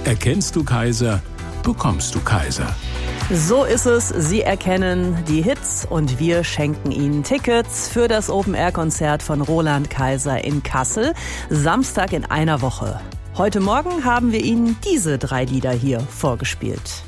Erkennst du Kaiser, bekommst du Kaiser. So ist es. Sie erkennen die Hits und wir schenken Ihnen Tickets für das Open-Air-Konzert von Roland Kaiser in Kassel. Samstag in einer Woche. Heute Morgen haben wir Ihnen diese 3 Lieder hier vorgespielt.